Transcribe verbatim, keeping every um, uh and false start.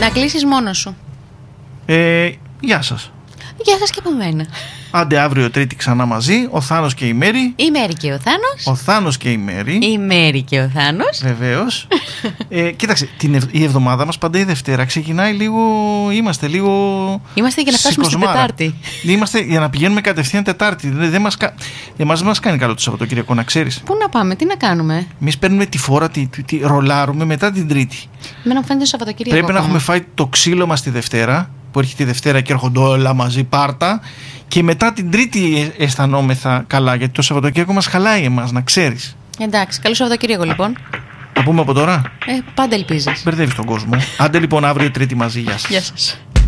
Να κλείσεις μόνος σου. Ε, γεια σας. Γεια σας και από μένα. Άντε αύριο Τρίτη ξανά μαζί. Ο Θάνος και η Μέρη. Η Μέρη και ο Θάνος. Ο Θάνος και η Μέρη. Η Μέρη και ο Θάνος. Βεβαίως. ε, κοίταξε, την ευ- η εβδομάδα μας πάντα η Δευτέρα ξεκινάει λίγο. Είμαστε λίγο. Είμαστε για να φτάσουμε στην σηκωσμάρα. Τετάρτη. Είμαστε για να πηγαίνουμε κατευθείαν Τετάρτη. Δεν, δεν μας, κα... Εμάς δεν μας κάνει καλό το Σαββατοκύριακο, να ξέρεις. Πού να πάμε, τι να κάνουμε. Εμείς παίρνουμε τη φόρα, τη, τη, τη ρολάρουμε μετά την Τρίτη. Εμένα μου φαίνεται το Σαββατοκύριακο. Πρέπει να έχουμε φάει το ξύλο μας τη Δευτέρα, που έρχεται τη Δευτέρα και έρχονται όλα μαζί πάρτα, και μετά την Τρίτη αισθανόμεθα καλά, γιατί το Σαββατοκύριακο μας χαλάει εμάς, να ξέρεις. Εντάξει, καλό Σαββατοκύριακο λοιπόν. Να πούμε από τώρα. Ε, πάντα ελπίζεις. Μπερδεύεις τον κόσμο. Άντε λοιπόν αύριο Τρίτη μαζί. Γεια σας. Γεια σας.